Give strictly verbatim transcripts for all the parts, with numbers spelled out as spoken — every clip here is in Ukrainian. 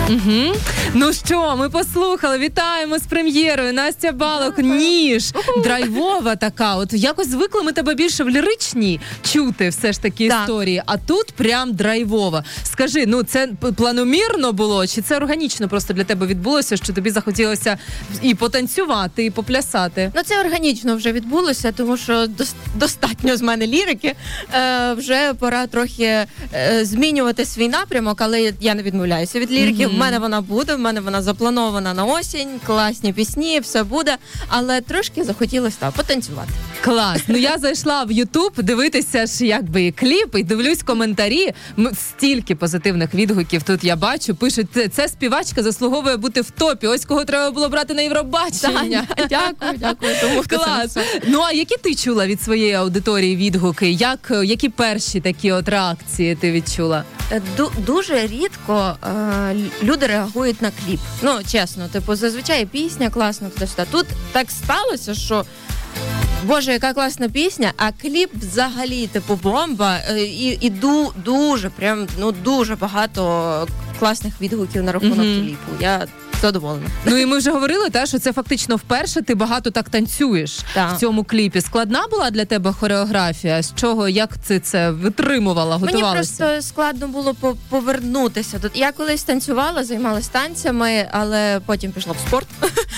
Угу. Ну що, ми послухали, вітаємо з прем'єрою. Настя Балох, ніж, драйвова така. От якось звикли ми тебе більше в ліричній чути все ж таки так. історії, а тут прям драйвова. Скажи, ну це планомірно було, чи це органічно просто для тебе відбулося, що тобі захотілося і потанцювати, і поплясати? Ну це органічно вже відбулося, тому що достатньо з мене лірики. Е, вже пора трохи е, змінювати свій напрямок, але я не відмовляюся від лірики. Mm-hmm. В мене вона буде, в мене вона запланована на осінь, класні пісні, все буде, але трошки захотілося так, потанцювати. Клас. Ну я зайшла в Ютуб дивитися ж якби кліп і дивлюсь коментарі. Стільки позитивних відгуків тут я бачу. Пишуть, це співачка заслуговує бути в топі. Ось кого треба було брати на Євробачення. Дякую, дякую. Тому клас. Ну а які ти чула від своєї аудиторії відгуки? Як, які перші такі от реакції ти відчула? Ду- дуже рідко е- люди реагують на кліп. Ну, чесно, типу, зазвичай пісня класна, туди-сюди. Тут так сталося, що Боже, яка класна пісня, а кліп взагалі, типу, бомба. І, і ду, дуже, прям, ну, дуже багато класних відгуків на рахунок mm-hmm. кліпу. Я задоволена. Ну і ми вже говорили, та, що це фактично вперше ти багато так танцюєш так. в цьому кліпі. Складна була для тебе хореографія? З чого, як ти це витримувала, готувалася? Мені просто складно було повернутися. Я колись танцювала, займалась танцями, але потім пішла в спорт.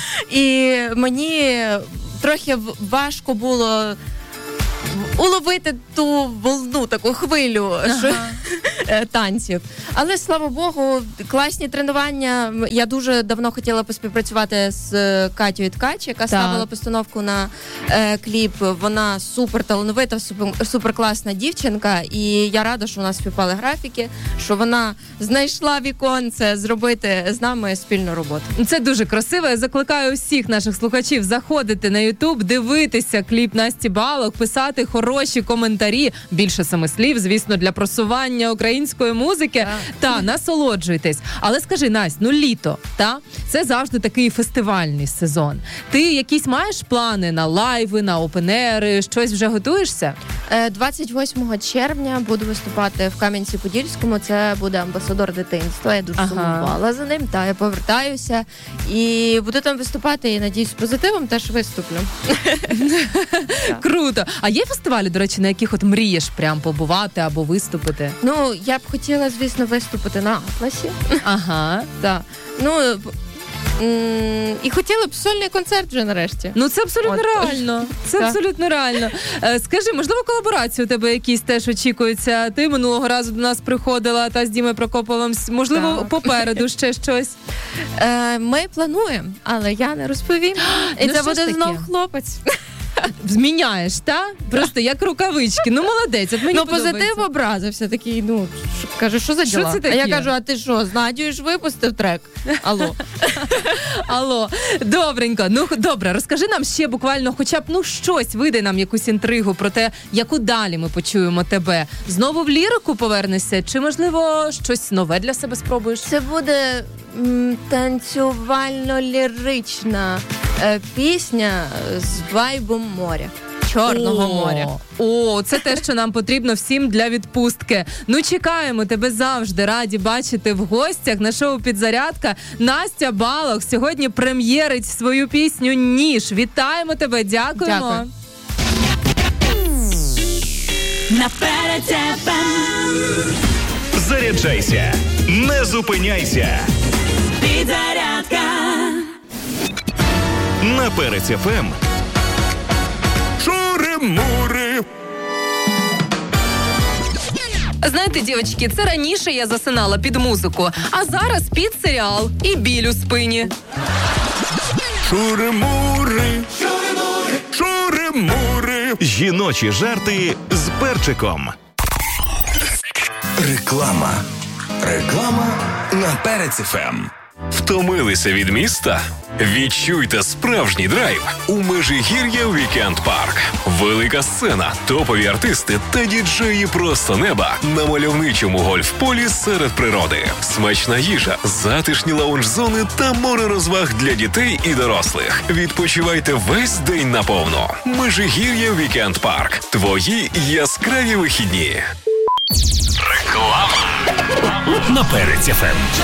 І мені трохи важко було уловити ту волну, таку хвилю ага. що, танців. Але, слава Богу, класні тренування. Я дуже давно хотіла поспівпрацювати з Катєю Ткач, яка так. ставила постановку на е, кліп. Вона супер талановита, супер, супер класна дівчинка. І я рада, що у нас співпали графіки, що вона знайшла віконце зробити з нами спільну роботу. Це дуже красиво. Я закликаю усіх наших слухачів заходити на Ютуб, дивитися кліп Насті Балох, писати хороші коментарі, більше семи слів, звісно, для просування української музики. Та, та насолоджуйтесь. Але скажи, Настя, ну літо, та? Це завжди такий фестивальний сезон. Ти якісь маєш плани на лайви, на опенери, щось вже готуєшся? двадцять восьмого червня буду виступати в Кам'янці-Подільському. Це буде амбасадор дитинства. Я дуже ага. сумувала за ним. Та, я повертаюся. І буду там виступати, і, надіюсь, з позитивом теж виступлю. Круто. А є фестивалі, до речі, на яких от мрієш прям побувати або виступити? Ну, я б хотіла, звісно, виступити на Атласі. Ага. Так. Ну, м- і хотіла б сольний концерт вже нарешті. Ну, це абсолютно от, реально. Це так. абсолютно реально. Е, скажи, можливо, колаборації у тебе якісь теж очікуються? Ти минулого разу до нас приходила та з Дімою Прокоповим. Можливо, так. попереду ще щось? Е, ми плануємо, але я не розповім. І ну, це буде знов хлопець. Зміняєш, та? Просто як рукавички. Ну, молодець, от мені ну, подобається. Ну, позитив образився такий, ну, ш, каже, що за діла? Що це таке? А я кажу, а ти що, з Надією ж випустив трек? Алло. Алло. Добренько. Ну, добре, розкажи нам ще буквально хоча б, ну, щось, видай нам якусь інтригу про те, яку далі ми почуємо тебе. Знову в лірику повернешся? Чи, можливо, щось нове для себе спробуєш? Це буде м, танцювально-лірична е, пісня з вайбом моря. Чорного О, моря. О, це те, що нам потрібно всім для відпустки. Ну, чекаємо тебе завжди. Раді бачити в гостях на шоу «Підзарядка». Настя Балох сьогодні прем'єрить свою пісню «Ніж». Вітаємо тебе, дякуємо. Дякую. Наперед тебе. Заряджайся, не зупиняйся. Підзарядка. На Перець еф ем. Шури-мури. Знаєте, дівчатки, це раніше я засинала під музику, а зараз під серіал і біль у спині. Шури-мури. Шури-мури. Шури-мури. Жіночі жарти з перчиком. Реклама. Реклама на Перець еф ем. Втомилися від міста? Відчуйте справжній драйв у Межигір'я Вікенд Парк. Велика сцена, топові артисти та діджеї просто неба на мальовничому гольф-полі серед природи. Смачна їжа, затишні лаунж-зони та море розваг для дітей і дорослих. Відпочивайте весь день наповну. Межигір'я Вікенд Парк. Твої яскраві вихідні. Реклама на Перець еф ем.